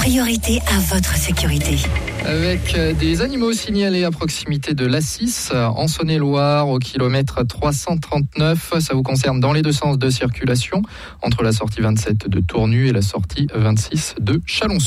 priorité à votre sécurité. Avec des animaux signalés à proximité de l'A6 en Saône-et-Loire au kilomètre 339. Ça vous concerne dans les deux sens de circulation entre la sortie 27 de Tournu et la sortie 26 de Chalon.